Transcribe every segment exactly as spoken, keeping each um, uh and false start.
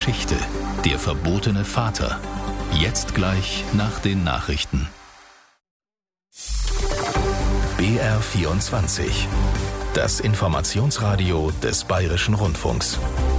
Geschichte. Der verbotene Vater. Jetzt gleich nach den Nachrichten. B R vierundzwanzig. Das Informationsradio des Bayerischen Rundfunks.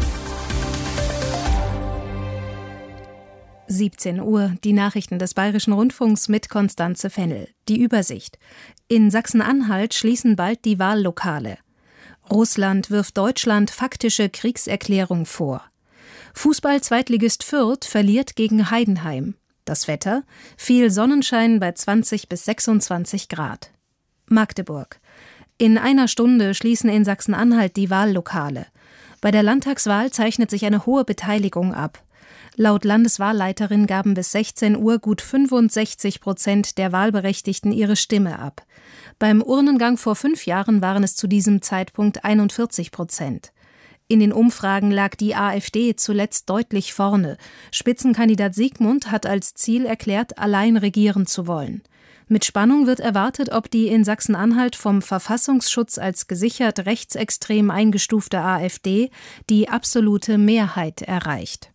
siebzehn Uhr, die Nachrichten des Bayerischen Rundfunks mit Konstanze Fennel. Die Übersicht. In Sachsen-Anhalt schließen bald die Wahllokale. Russland wirft Deutschland faktische Kriegserklärung vor. Fußball-Zweitligist Fürth verliert gegen Heidenheim. Das Wetter: viel Sonnenschein bei zwanzig bis sechsundzwanzig Grad. Magdeburg. In einer Stunde schließen in Sachsen-Anhalt die Wahllokale. Bei der Landtagswahl zeichnet sich eine hohe Beteiligung ab. Laut Landeswahlleiterin gaben bis sechzehn Uhr gut fünfundsechzig Prozent der Wahlberechtigten ihre Stimme ab. Beim Urnengang vor fünf Jahren waren es zu diesem Zeitpunkt einundvierzig Prozent. In den Umfragen lag die AfD zuletzt deutlich vorne. Spitzenkandidat Siegmund hat als Ziel erklärt, allein regieren zu wollen. Mit Spannung wird erwartet, ob die in Sachsen-Anhalt vom Verfassungsschutz als gesichert rechtsextrem eingestufte AfD die absolute Mehrheit erreicht.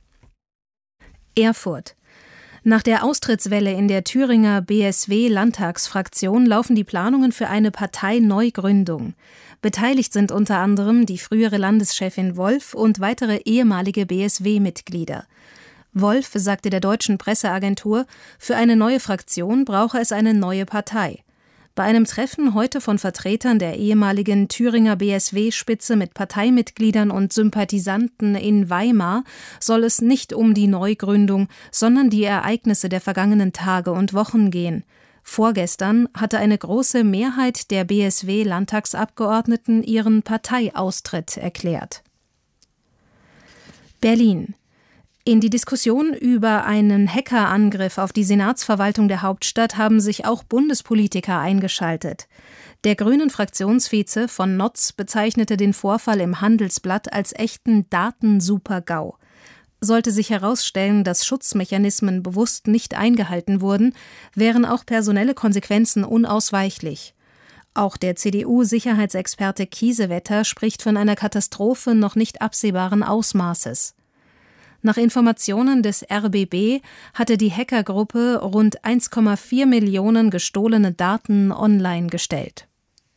Erfurt. Nach der Austrittswelle in der Thüringer B S W-Landtagsfraktion laufen die Planungen für eine Parteineugründung. Beteiligt sind unter anderem die frühere Landeschefin Wolf und weitere ehemalige B S W-Mitglieder. Wolf sagte der deutschen Presseagentur, für eine neue Fraktion brauche es eine neue Partei. Bei einem Treffen heute von Vertretern der ehemaligen Thüringer B S W-Spitze mit Parteimitgliedern und Sympathisanten in Weimar soll es nicht um die Neugründung, sondern die Ereignisse der vergangenen Tage und Wochen gehen. Vorgestern hatte eine große Mehrheit der B S W-Landtagsabgeordneten ihren Parteiaustritt erklärt. Berlin. In die Diskussion über einen Hackerangriff auf die Senatsverwaltung der Hauptstadt haben sich auch Bundespolitiker eingeschaltet. Der Grünen-Fraktionsvize von Notz bezeichnete den Vorfall im Handelsblatt als echten Datensuper-GAU. Sollte sich herausstellen, dass Schutzmechanismen bewusst nicht eingehalten wurden, wären auch personelle Konsequenzen unausweichlich. Auch der C D U-Sicherheitsexperte Kiesewetter spricht von einer Katastrophe noch nicht absehbaren Ausmaßes. Nach Informationen des R B B hatte die Hackergruppe rund eins Komma vier Millionen gestohlene Daten online gestellt.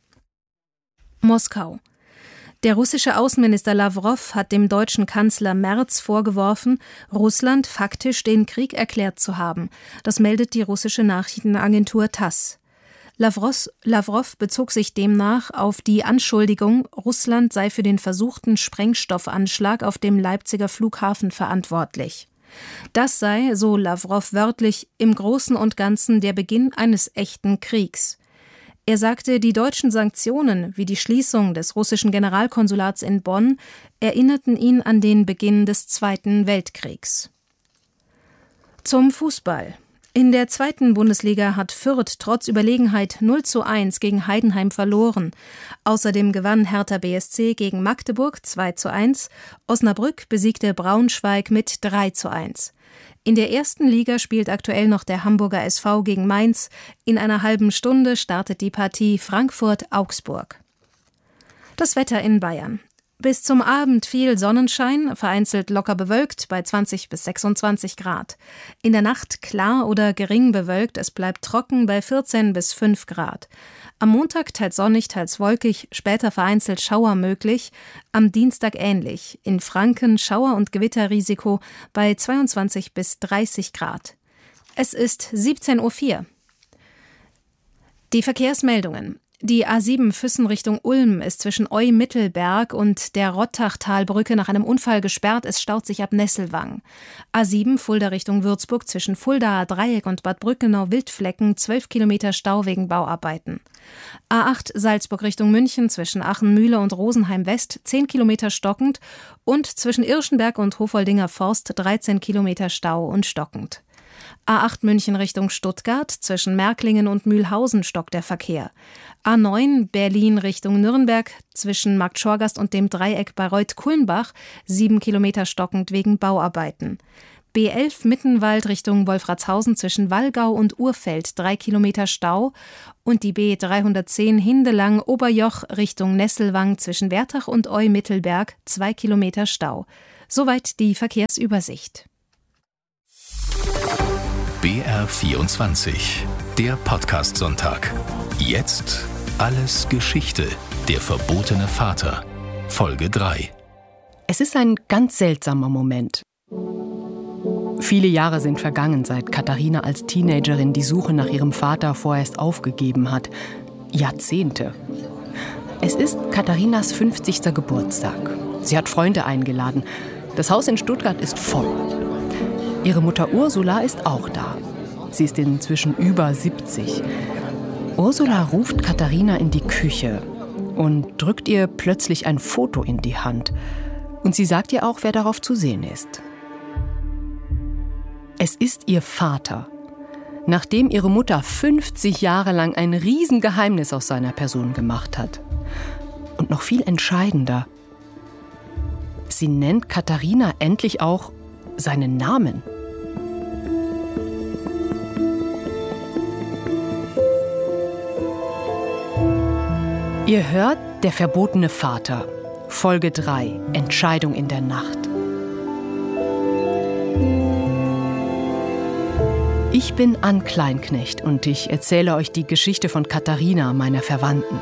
Moskau. Der russische Außenminister Lawrow hat dem deutschen Kanzler Merz vorgeworfen, Russland faktisch den Krieg erklärt zu haben. Das meldet die russische Nachrichtenagentur TASS. Lawrow, Lawrow bezog sich demnach auf die Anschuldigung, Russland sei für den versuchten Sprengstoffanschlag auf dem Leipziger Flughafen verantwortlich. Das sei, so Lawrow wörtlich, im Großen und Ganzen der Beginn eines echten Kriegs. Er sagte, die deutschen Sanktionen, wie die Schließung des russischen Generalkonsulats in Bonn, erinnerten ihn an den Beginn des Zweiten Weltkriegs. Zum Fußball. In der zweiten Bundesliga hat Fürth trotz Überlegenheit null zu eins gegen Heidenheim verloren. Außerdem gewann Hertha B S C gegen Magdeburg zwei zu eins. Osnabrück besiegte Braunschweig mit drei zu eins. In der ersten Liga spielt aktuell noch der Hamburger S V gegen Mainz. In einer halben Stunde startet die Partie Frankfurt-Augsburg. Das Wetter in Bayern. Bis zum Abend viel Sonnenschein, vereinzelt locker bewölkt bei zwanzig bis sechsundzwanzig Grad. In der Nacht klar oder gering bewölkt, es bleibt trocken bei vierzehn bis fünf Grad. Am Montag teils sonnig, teils wolkig, später vereinzelt Schauer möglich. Am Dienstag ähnlich. In Franken Schauer- und Gewitterrisiko bei zweiundzwanzig bis dreißig Grad. Es ist siebzehn Uhr vier. Die Verkehrsmeldungen. Die A sieben Füssen Richtung Ulm ist zwischen Eu-Mittelberg und der Rottachtalbrücke nach einem Unfall gesperrt. Es staut sich ab Nesselwang. A sieben Fulda Richtung Würzburg zwischen Fuldaer Dreieck und Bad Brückenau-Wildflecken zwölf Kilometer Stau wegen Bauarbeiten. A acht Salzburg Richtung München zwischen Achenmühle und Rosenheim West zehn Kilometer stockend und zwischen Irschenberg und Hofoldinger Forst dreizehn Kilometer Stau und stockend. A acht München Richtung Stuttgart, zwischen Märklingen und Mühlhausen stockt der Verkehr. A neun Berlin Richtung Nürnberg, zwischen Markt Schorgast und dem Dreieck Bayreuth-Kulmbach, sieben Kilometer stockend wegen Bauarbeiten. B elf Mittenwald Richtung Wolfratshausen zwischen Wallgau und Urfeld, drei Kilometer Stau. Und die B dreihundertzehn Hindelang Oberjoch Richtung Nesselwang zwischen Wertach und Eu-Mittelberg, zwei Kilometer Stau. Soweit die Verkehrsübersicht. B R vierundzwanzig, der Podcast-Sonntag. Jetzt alles Geschichte. Der verbotene Vater. Folge drei. Es ist ein ganz seltsamer Moment. Viele Jahre sind vergangen, seit Katharina als Teenagerin die Suche nach ihrem Vater vorerst aufgegeben hat. Jahrzehnte. Es ist Katharinas fünfzigster Geburtstag. Sie hat Freunde eingeladen. Das Haus in Stuttgart ist voll. Ihre Mutter Ursula ist auch da. Sie ist inzwischen über siebzig. Ursula ruft Katharina in die Küche und drückt ihr plötzlich ein Foto in die Hand. Und sie sagt ihr auch, wer darauf zu sehen ist. Es ist ihr Vater. Nachdem ihre Mutter fünfzig Jahre lang ein Riesengeheimnis aus seiner Person gemacht hat. Und noch viel entscheidender: sie nennt Katharina endlich auch seinen Namen. Ihr hört Der verbotene Vater, Folge drei, Entscheidung in der Nacht. Ich bin Ann Kleinknecht und ich erzähle euch die Geschichte von Katharina, meiner Verwandten.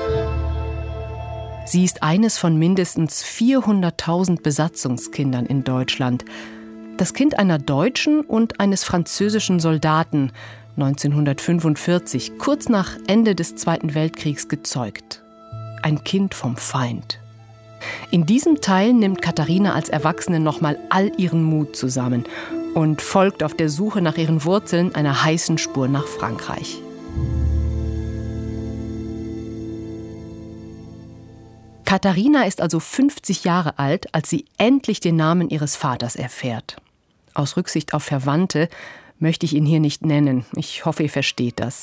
Sie ist eines von mindestens vierhunderttausend Besatzungskindern in Deutschland. Das Kind einer Deutschen und eines französischen Soldaten, neunzehnhundertfünfundvierzig, kurz nach Ende des Zweiten Weltkriegs gezeugt. Ein Kind vom Feind. In diesem Teil nimmt Katharina als Erwachsene nochmal all ihren Mut zusammen und folgt auf der Suche nach ihren Wurzeln einer heißen Spur nach Frankreich. Katharina ist also fünfzig Jahre alt, als sie endlich den Namen ihres Vaters erfährt. Aus Rücksicht auf Verwandte möchte ich ihn hier nicht nennen. Ich hoffe, ihr versteht das.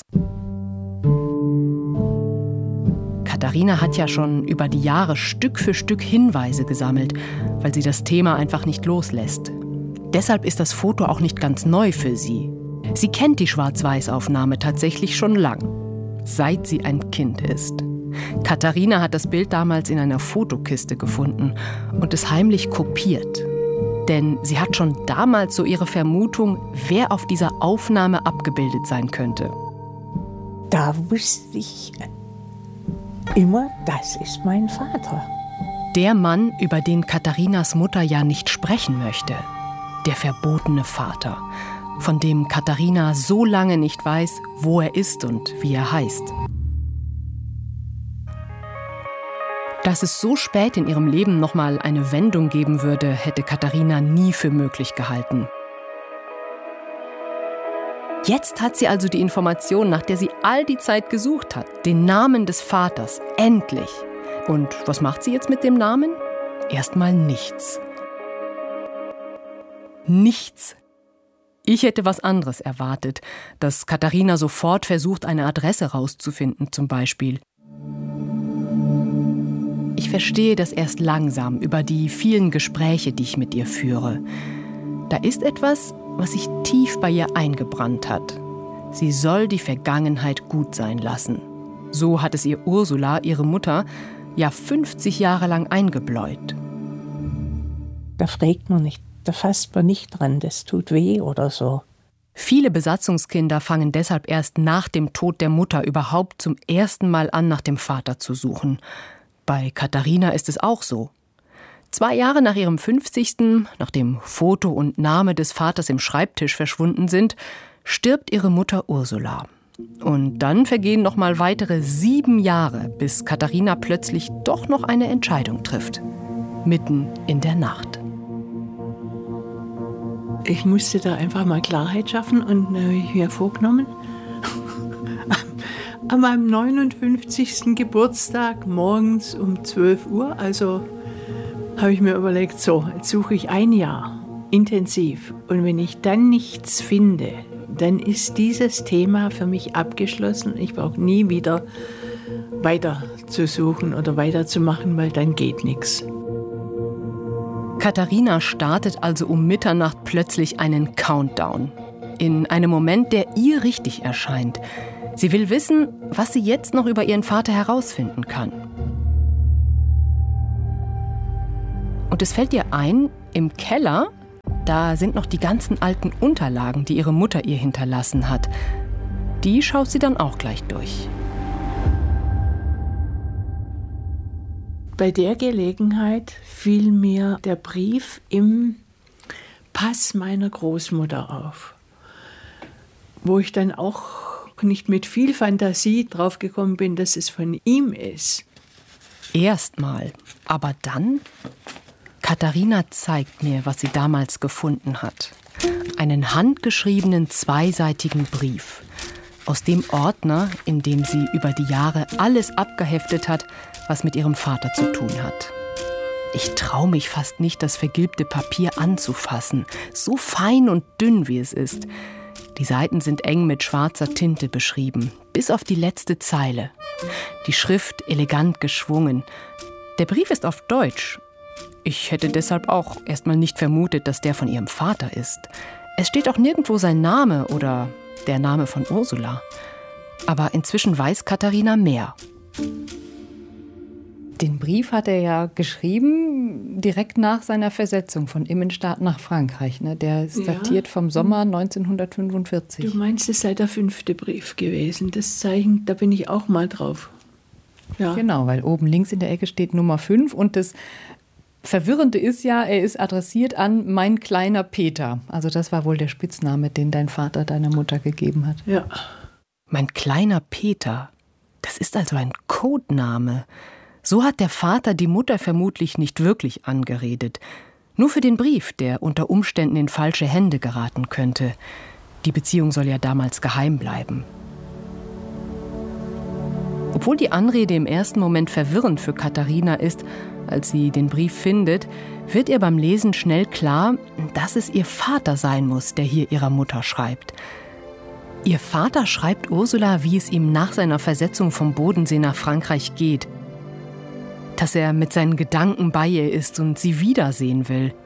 Katharina hat ja schon über die Jahre Stück für Stück Hinweise gesammelt, weil sie das Thema einfach nicht loslässt. Deshalb ist das Foto auch nicht ganz neu für sie. Sie kennt die Schwarz-Weiß-Aufnahme tatsächlich schon lang, seit sie ein Kind ist. Katharina hat das Bild damals in einer Fotokiste gefunden und es heimlich kopiert. Denn sie hat schon damals so ihre Vermutung, wer auf dieser Aufnahme abgebildet sein könnte. Da wusste ich immer, das ist mein Vater. Der Mann, über den Katharinas Mutter ja nicht sprechen möchte. Der verbotene Vater, von dem Katharina so lange nicht weiß, wo er ist und wie er heißt. Dass es so spät in ihrem Leben nochmal eine Wendung geben würde, hätte Katharina nie für möglich gehalten. Jetzt hat sie also die Information, nach der sie all die Zeit gesucht hat. Den Namen des Vaters. Endlich. Und was macht sie jetzt mit dem Namen? Erstmal nichts. Nichts. Ich hätte was anderes erwartet, dass Katharina sofort versucht, eine Adresse rauszufinden, zum Beispiel. Ich verstehe das erst langsam über die vielen Gespräche, die ich mit ihr führe. Da ist etwas, was sich tief bei ihr eingebrannt hat. Sie soll die Vergangenheit gut sein lassen. So hat es ihr Ursula, ihre Mutter, ja fünfzig Jahre lang eingebläut. Da fragt man nicht, da fasst man nicht dran, das tut weh oder so. Viele Besatzungskinder fangen deshalb erst nach dem Tod der Mutter überhaupt zum ersten Mal an, nach dem Vater zu suchen. Bei Katharina ist es auch so. Zwei Jahre nach ihrem fünfzigsten, nachdem Foto und Name des Vaters im Schreibtisch verschwunden sind, stirbt ihre Mutter Ursula. Und dann vergehen noch mal weitere sieben Jahre, bis Katharina plötzlich doch noch eine Entscheidung trifft. Mitten in der Nacht. Ich musste da einfach mal Klarheit schaffen und habe ich mir vorgenommen, an meinem neunundfünfzigsten Geburtstag morgens um zwölf Uhr, also habe ich mir überlegt, so, jetzt suche ich ein Jahr intensiv und wenn ich dann nichts finde, dann ist dieses Thema für mich abgeschlossen. Ich brauche nie wieder weiter zu suchen oder weiterzumachen, weil dann geht nichts. Katharina startet also um Mitternacht plötzlich einen Countdown. In einem Moment, der ihr richtig erscheint. Sie will wissen, was sie jetzt noch über ihren Vater herausfinden kann. Und es fällt ihr ein, Im Keller, da sind noch die ganzen alten Unterlagen, die ihre Mutter ihr hinterlassen hat. Die schaut sie dann auch gleich durch. Bei der Gelegenheit fiel mir der Brief im Pass meiner Großmutter auf, wo ich dann auch nicht mit viel Fantasie draufgekommen bin, dass es von ihm ist. Erstmal, aber dann? Katharina zeigt mir, was sie damals gefunden hat. Einen handgeschriebenen zweiseitigen Brief. Aus dem Ordner, in dem sie über die Jahre alles abgeheftet hat, was mit ihrem Vater zu tun hat. Ich traue mich fast nicht, das vergilbte Papier anzufassen, so fein und dünn wie es ist. Die Seiten sind eng mit schwarzer Tinte beschrieben, bis auf die letzte Zeile. Die Schrift elegant geschwungen. Der Brief ist auf Deutsch. Ich hätte deshalb auch erstmal nicht vermutet, dass der von ihrem Vater ist. Es steht auch nirgendwo sein Name oder der Name von Ursula. Aber inzwischen weiß Katharina mehr. Den Brief hat er ja geschrieben direkt nach seiner Versetzung von Immenstadt nach Frankreich. Ne? Der ist Ja. datiert vom Sommer neunzehnhundertfünfundvierzig. Du meinst, es sei der fünfte Brief gewesen. Das Zeichen, da bin ich auch mal drauf. Ja. Genau, weil oben links in der Ecke steht Nummer fünf und das Verwirrende ist ja, er ist adressiert an mein kleiner Peter. Also das war wohl der Spitzname, den dein Vater deiner Mutter gegeben hat. Ja. Mein kleiner Peter, das ist also ein Codename. So hat der Vater die Mutter vermutlich nicht wirklich angeredet. Nur für den Brief, der unter Umständen in falsche Hände geraten könnte. Die Beziehung soll ja damals geheim bleiben. Obwohl die Anrede im ersten Moment verwirrend für Katharina ist, als sie den Brief findet, wird ihr beim Lesen schnell klar, dass es ihr Vater sein muss, der hier ihrer Mutter schreibt. Ihr Vater schreibt Ursula, wie es ihm nach seiner Versetzung vom Bodensee nach Frankreich geht. Dass er mit seinen Gedanken bei ihr ist und sie wiedersehen will.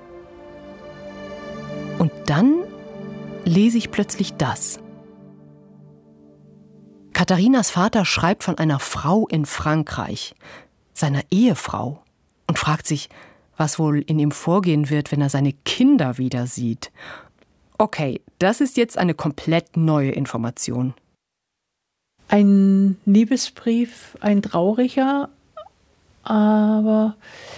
Und dann lese ich plötzlich das. Katharinas Vater schreibt von einer Frau in Frankreich, seiner Ehefrau, und fragt sich, was wohl in ihm vorgehen wird, wenn er seine Kinder wieder sieht. Okay, das ist jetzt eine komplett neue Information. Ein Liebesbrief, ein trauriger, aber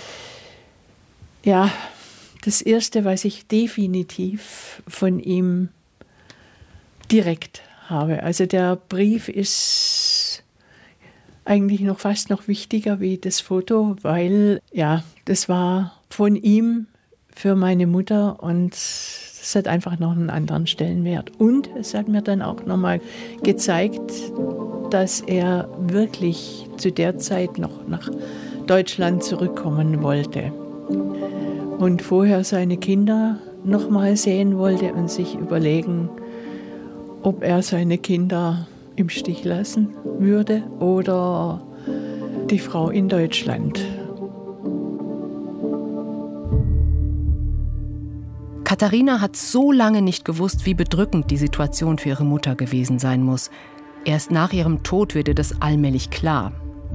ja, das Erste, was ich definitiv von ihm direkt habe. Also der Brief ist eigentlich noch fast noch wichtiger wie das Foto, weil ja, das war von ihm für meine Mutter und das hat einfach noch einen anderen Stellenwert. Und es hat mir dann auch nochmal gezeigt, dass er wirklich zu der Zeit noch nach Deutschland zurückkommen wollte und vorher seine Kinder nochmal sehen wollte und sich überlegen, ob er seine Kinder im Stich lassen würde oder die Frau in Deutschland. Katharina hat so lange nicht gewusst, wie bedrückend die Situation für ihre Mutter gewesen sein muss. Erst nach ihrem Tod wird ihr das allmählich klar.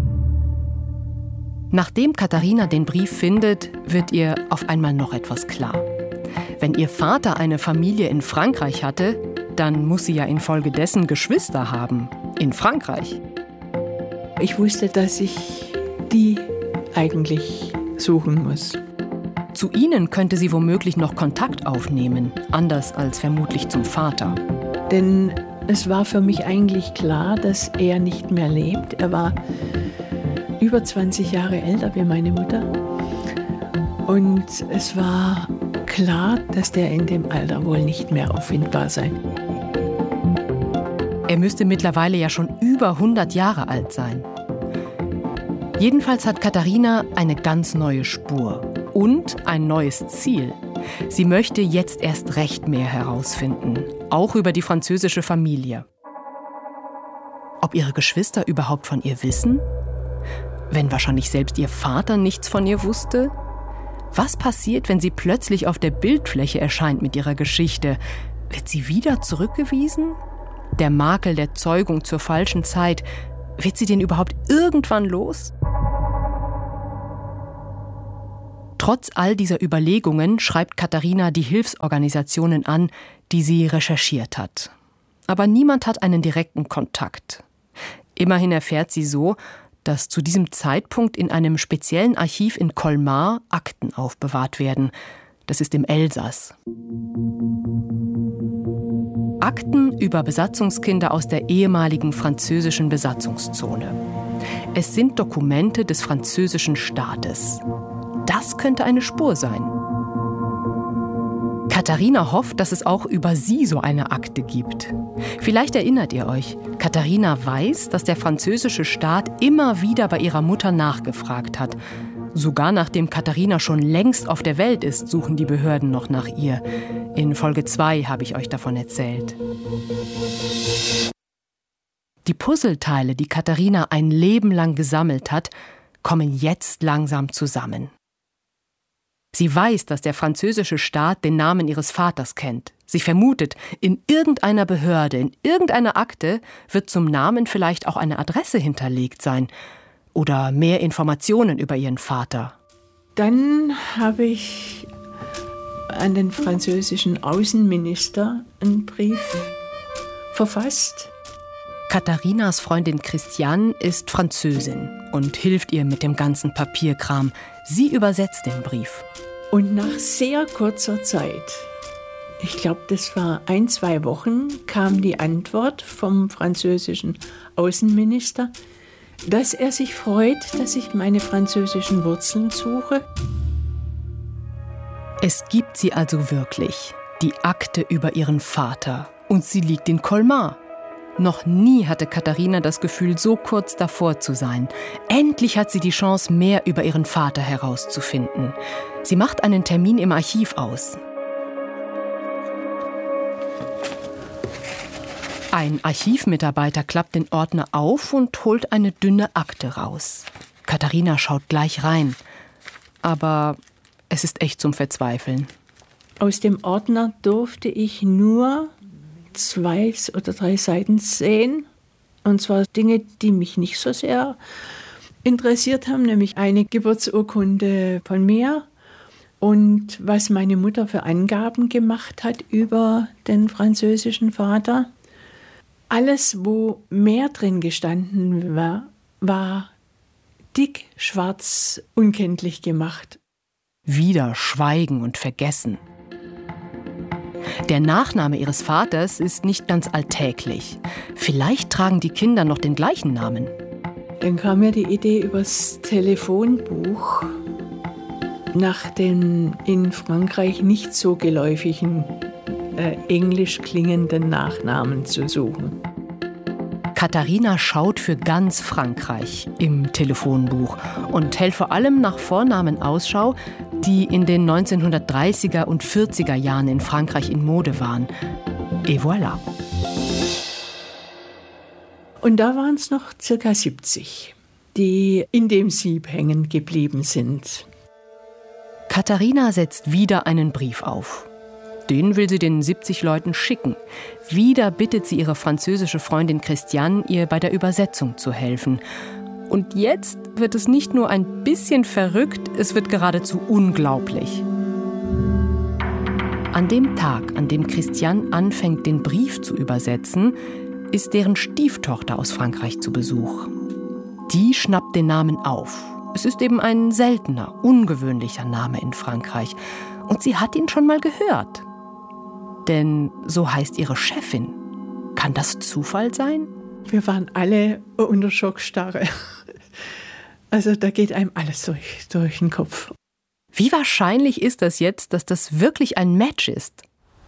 Nachdem Katharina den Brief findet, wird ihr auf einmal noch etwas klar. Wenn ihr Vater eine Familie in Frankreich hatte, dann muss sie ja infolgedessen Geschwister haben. In Frankreich. Ich wusste, dass ich die eigentlich suchen muss. Zu ihnen könnte sie womöglich noch Kontakt aufnehmen, anders als vermutlich zum Vater. Denn es war für mich eigentlich klar, dass er nicht mehr lebt. Er war über zwanzig Jahre älter wie meine Mutter. Und es war klar, dass der in dem Alter wohl nicht mehr auffindbar sei. Er müsste mittlerweile ja schon über hundert Jahre alt sein. Jedenfalls hat Katharina eine ganz neue Spur und ein neues Ziel. Sie möchte jetzt erst recht mehr herausfinden, auch über die französische Familie. Ob ihre Geschwister überhaupt von ihr wissen? Wenn wahrscheinlich selbst ihr Vater nichts von ihr wusste? Was passiert, wenn sie plötzlich auf der Bildfläche erscheint mit ihrer Geschichte? Wird sie wieder zurückgewiesen? Der Makel der Zeugung zur falschen Zeit, wird sie den überhaupt irgendwann los? Trotz all dieser Überlegungen schreibt Katharina die Hilfsorganisationen an, die sie recherchiert hat. Aber niemand hat einen direkten Kontakt. Immerhin erfährt sie so, dass zu diesem Zeitpunkt in einem speziellen Archiv in Colmar Akten aufbewahrt werden. Das ist im Elsass. Akten über Besatzungskinder aus der ehemaligen französischen Besatzungszone. Es sind Dokumente des französischen Staates. Das könnte eine Spur sein. Katharina hofft, dass es auch über sie so eine Akte gibt. Vielleicht erinnert ihr euch, Katharina weiß, dass der französische Staat immer wieder bei ihrer Mutter nachgefragt hat. Sogar nachdem Katharina schon längst auf der Welt ist, suchen die Behörden noch nach ihr. In Folge zwei habe ich euch davon erzählt. Die Puzzleteile, die Katharina ein Leben lang gesammelt hat, kommen jetzt langsam zusammen. Sie weiß, dass der französische Staat den Namen ihres Vaters kennt. Sie vermutet, in irgendeiner Behörde, in irgendeiner Akte wird zum Namen vielleicht auch eine Adresse hinterlegt sein. Oder mehr Informationen über ihren Vater. Dann habe ich an den französischen Außenminister einen Brief verfasst. Katharinas Freundin Christiane ist Französin und hilft ihr mit dem ganzen Papierkram. Sie übersetzt den Brief. Und nach sehr kurzer Zeit, ich glaube, das war ein, zwei Wochen, kam die Antwort vom französischen Außenminister, dass er sich freut, dass ich meine französischen Wurzeln suche. Es gibt sie also wirklich, die Akte über ihren Vater. Und sie liegt in Colmar. Noch nie hatte Katharina das Gefühl, so kurz davor zu sein. Endlich hat sie die Chance, mehr über ihren Vater herauszufinden. Sie macht einen Termin im Archiv aus. Ein Archivmitarbeiter klappt den Ordner auf und holt eine dünne Akte raus. Katharina schaut gleich rein. Aber es ist echt zum Verzweifeln. Aus dem Ordner durfte ich nur zwei oder drei Seiten sehen. Und zwar Dinge, die mich nicht so sehr interessiert haben, nämlich eine Geburtsurkunde von mir und was meine Mutter für Angaben gemacht hat über den französischen Vater. Alles, wo mehr drin gestanden war, war dick, schwarz, unkenntlich gemacht. Wieder Schweigen und Vergessen. Der Nachname ihres Vaters ist nicht ganz alltäglich. Vielleicht tragen die Kinder noch den gleichen Namen. Dann kam mir die Idee übers Telefonbuch nach den in Frankreich nicht so geläufigen äh, englisch klingenden Nachnamen zu suchen. Katharina schaut für ganz Frankreich im Telefonbuch und hält vor allem nach Vornamen Ausschau, die in den neunzehnhundertdreißiger und vierziger Jahren in Frankreich in Mode waren. Et voilà. Und da waren es noch circa siebzig, die in dem Sieb hängen geblieben sind. Katharina setzt wieder einen Brief auf. Den will sie den siebzig Leuten schicken. Wieder bittet sie ihre französische Freundin Christiane, ihr bei der Übersetzung zu helfen. Und jetzt wird es nicht nur ein bisschen verrückt, es wird geradezu unglaublich. An dem Tag, an dem Christiane anfängt, den Brief zu übersetzen, ist deren Stieftochter aus Frankreich zu Besuch. Die schnappt den Namen auf. Es ist eben ein seltener, ungewöhnlicher Name in Frankreich. Und sie hat ihn schon mal gehört. Denn so heißt ihre Chefin. Kann das Zufall sein? Wir waren alle unter Schockstarre. Also da geht einem alles durch, durch den Kopf. Wie wahrscheinlich ist das jetzt, dass das wirklich ein Match ist?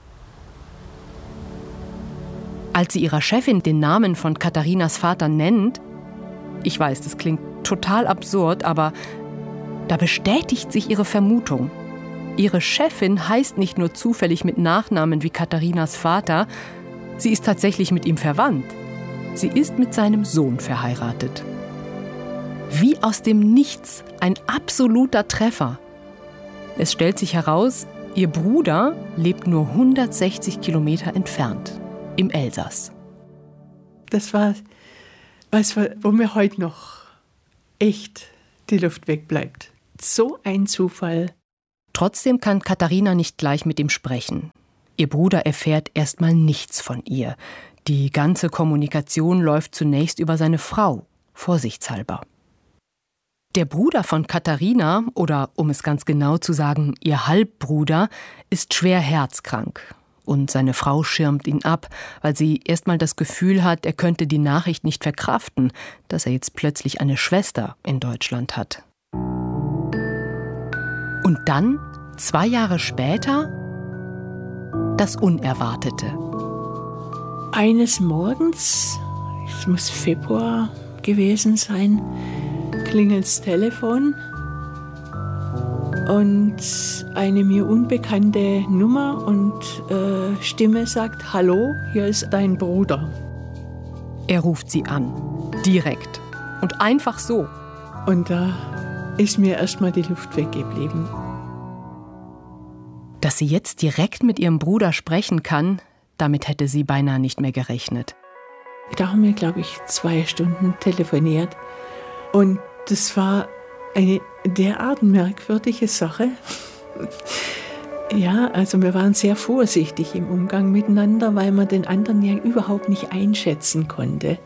Als sie ihrer Chefin den Namen von Katharinas Vater nennt, ich weiß, das klingt total absurd, aber da bestätigt sich ihre Vermutung. Ihre Chefin heißt nicht nur zufällig mit Nachnamen wie Katharinas Vater, sie ist tatsächlich mit ihm verwandt. Sie ist mit seinem Sohn verheiratet. Wie aus dem Nichts, ein absoluter Treffer. Es stellt sich heraus, ihr Bruder lebt nur hundertsechzig Kilometer entfernt, im Elsass. Das war was, wo mir heute noch echt die Luft wegbleibt. So ein Zufall. Trotzdem kann Katharina nicht gleich mit ihm sprechen. Ihr Bruder erfährt erstmal nichts von ihr. Die ganze Kommunikation läuft zunächst über seine Frau, vorsichtshalber. Der Bruder von Katharina, oder um es ganz genau zu sagen, ihr Halbbruder, ist schwer herzkrank. Und seine Frau schirmt ihn ab, weil sie erstmal das Gefühl hat, er könnte die Nachricht nicht verkraften, dass er jetzt plötzlich eine Schwester in Deutschland hat. Und dann, zwei Jahre später, das Unerwartete. Eines Morgens, es muss Februar gewesen sein, klingelt's Telefon und eine mir unbekannte Nummer und äh, Stimme sagt: Hallo, hier ist dein Bruder. Er ruft sie an, direkt und einfach so. Und da ist mir erstmal die Luft weggeblieben. Dass sie jetzt direkt mit ihrem Bruder sprechen kann, damit hätte sie beinahe nicht mehr gerechnet. Da haben wir, glaube ich, zwei Stunden telefoniert. Und das war eine derart merkwürdige Sache. Ja, also wir waren sehr vorsichtig im Umgang miteinander, weil man den anderen ja überhaupt nicht einschätzen konnte.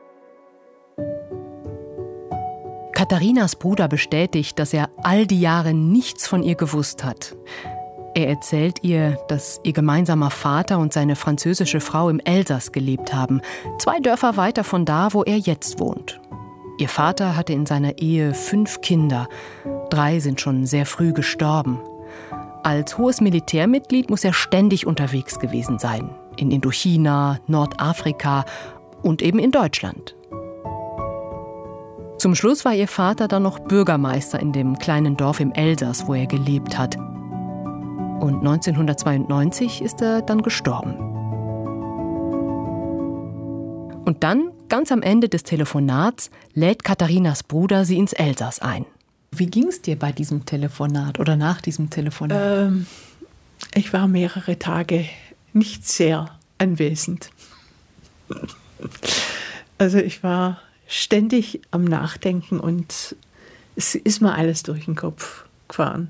Katharinas Bruder bestätigt, dass er all die Jahre nichts von ihr gewusst hat. Er erzählt ihr, dass ihr gemeinsamer Vater und seine französische Frau im Elsass gelebt haben, zwei Dörfer weiter von da, wo er jetzt wohnt. Ihr Vater hatte in seiner Ehe fünf Kinder, drei sind schon sehr früh gestorben. Als hohes Militärmitglied muss er ständig unterwegs gewesen sein, in Indochina, Nordafrika und eben in Deutschland. Zum Schluss war ihr Vater dann noch Bürgermeister in dem kleinen Dorf im Elsass, wo er gelebt hat. Und neunzehnhundertzweiundneunzig ist er dann gestorben. Und dann, ganz am Ende des Telefonats, lädt Katharinas Bruder sie ins Elsass ein. Wie ging es dir bei diesem Telefonat oder nach diesem Telefonat? Ähm, ich war mehrere Tage nicht sehr anwesend. Also ich war ständig am Nachdenken und es ist mir alles durch den Kopf gefahren.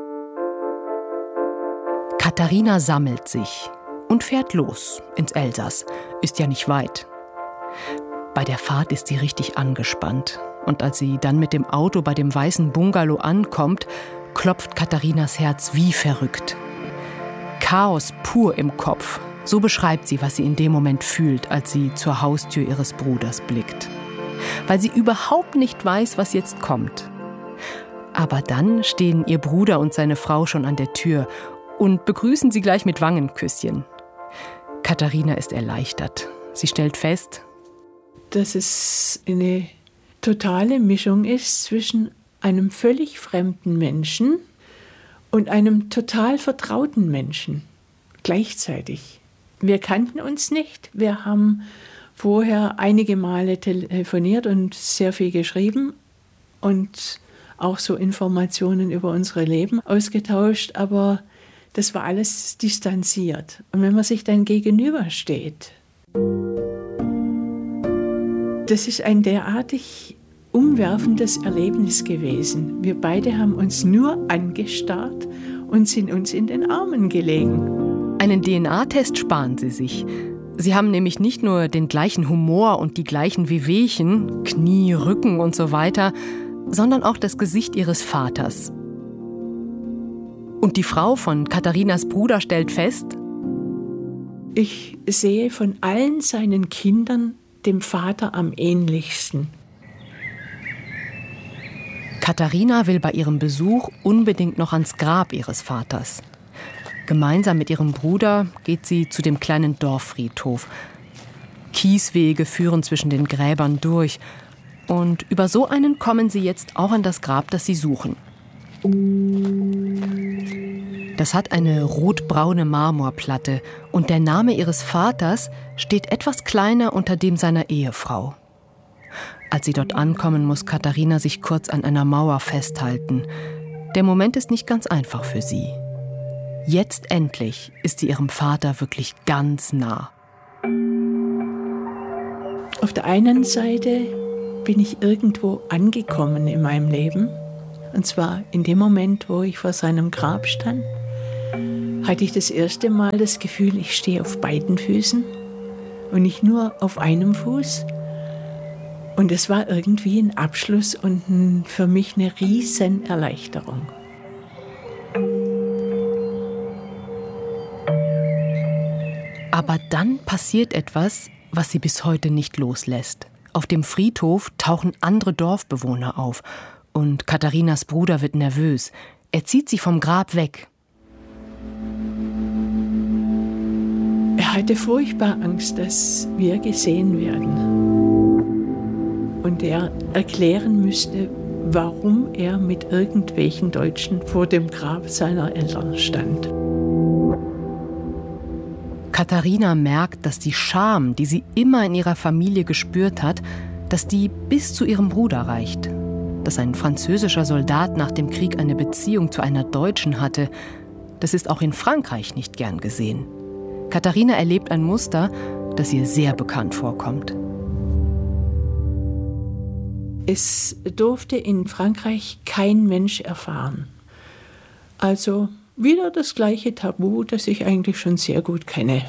Katharina sammelt sich und fährt los ins Elsass. Ist ja nicht weit. Bei der Fahrt ist sie richtig angespannt. Und als sie dann mit dem Auto bei dem weißen Bungalow ankommt, klopft Katharinas Herz wie verrückt. Chaos pur im Kopf. So beschreibt sie, was sie in dem Moment fühlt, als sie zur Haustür ihres Bruders blickt. Weil sie überhaupt nicht weiß, was jetzt kommt. Aber dann stehen ihr Bruder und seine Frau schon an der Tür und begrüßen sie gleich mit Wangenküsschen. Katharina ist erleichtert. Sie stellt fest, dass es eine totale Mischung ist zwischen einem völlig fremden Menschen und einem total vertrauten Menschen gleichzeitig. Wir kannten uns nicht. Wir haben vorher einige Male telefoniert und sehr viel geschrieben und auch so Informationen über unsere Leben ausgetauscht, aber das war alles distanziert. Und wenn man sich dann gegenübersteht, das ist ein derartig umwerfendes Erlebnis gewesen. Wir beide haben uns nur angestarrt und sind uns in den Armen gelegen. Einen D N A-Test sparen sie sich. Sie haben nämlich nicht nur den gleichen Humor und die gleichen Wehwehchen, Knie, Rücken und so weiter, sondern auch das Gesicht ihres Vaters. Und die Frau von Katharinas Bruder stellt fest, ich sehe von allen seinen Kindern dem Vater am ähnlichsten. Katharina will bei ihrem Besuch unbedingt noch ans Grab ihres Vaters. Gemeinsam mit ihrem Bruder geht sie zu dem kleinen Dorffriedhof. Kieswege führen zwischen den Gräbern durch. Und über so einen kommen sie jetzt auch an das Grab, das sie suchen. Das hat eine rotbraune Marmorplatte und der Name ihres Vaters steht etwas kleiner unter dem seiner Ehefrau. Als sie dort ankommen, muss Katharina sich kurz an einer Mauer festhalten. Der Moment ist nicht ganz einfach für sie. Jetzt endlich ist sie ihrem Vater wirklich ganz nah. Auf der einen Seite bin ich irgendwo angekommen in meinem Leben. Und zwar in dem Moment, wo ich vor seinem Grab stand, hatte ich das erste Mal das Gefühl, ich stehe auf beiden Füßen und nicht nur auf einem Fuß. Und es war irgendwie ein Abschluss und ein, für mich eine riesen Erleichterung. Aber dann passiert etwas, was sie bis heute nicht loslässt. Auf dem Friedhof tauchen andere Dorfbewohner auf und Katharinas Bruder wird nervös. Er zieht sich vom Grab weg. Er hatte furchtbar Angst, dass wir gesehen werden. Und er erklären müsste, warum er mit irgendwelchen Deutschen vor dem Grab seiner Eltern stand. Katharina merkt, dass die Scham, die sie immer in ihrer Familie gespürt hat, dass die bis zu ihrem Bruder reicht. Dass ein französischer Soldat nach dem Krieg eine Beziehung zu einer Deutschen hatte, das ist auch in Frankreich nicht gern gesehen. Katharina erlebt ein Muster, das ihr sehr bekannt vorkommt. Es durfte in Frankreich kein Mensch erfahren. Also wieder das gleiche Tabu, das ich eigentlich schon sehr gut kenne.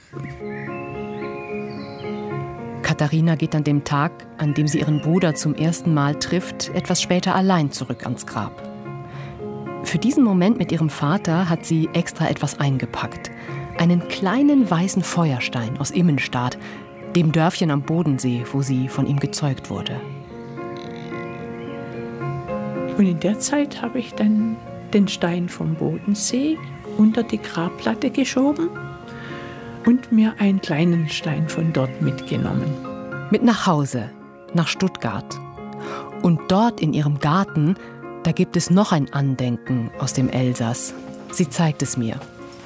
Katharina geht an dem Tag, an dem sie ihren Bruder zum ersten Mal trifft, etwas später allein zurück ans Grab. Für diesen Moment mit ihrem Vater hat sie extra etwas eingepackt. Einen kleinen weißen Feuerstein aus Immenstadt, dem Dörfchen am Bodensee, wo sie von ihm gezeugt wurde. Und in der Zeit habe ich dann den Stein vom Bodensee unter die Grabplatte geschoben und mir einen kleinen Stein von dort mitgenommen. Mit nach Hause, nach Stuttgart. Und dort in ihrem Garten, da gibt es noch ein Andenken aus dem Elsass. Sie zeigt es mir.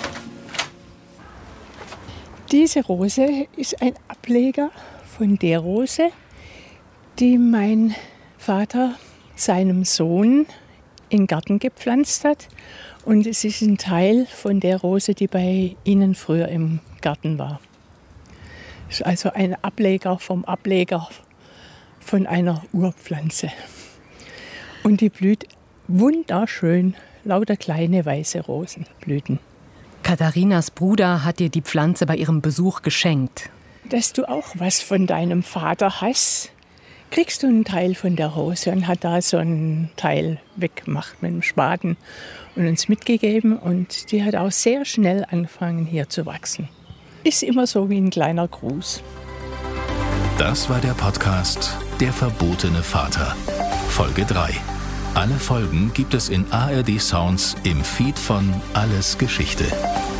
Diese Rose ist ein Ableger von der Rose, die mein Vater seinem Sohn in den Garten gepflanzt hat. Und es ist ein Teil von der Rose, die bei ihnen früher im Garten war. Es ist also ein Ableger vom Ableger von einer Urpflanze. Und die blüht wunderschön, lauter kleine weiße Rosenblüten. Katharinas Bruder hat ihr die Pflanze bei ihrem Besuch geschenkt. Dass du auch was von deinem Vater hast, kriegst du einen Teil von der Rose, und hat da so einen Teil weggemacht mit dem Spaten und uns mitgegeben. Und die hat auch sehr schnell angefangen, hier zu wachsen. Ist immer so wie ein kleiner Gruß. Das war der Podcast Der verbotene Vater, Folge drei. Alle Folgen gibt es in A R D Sounds im Feed von Alles Geschichte.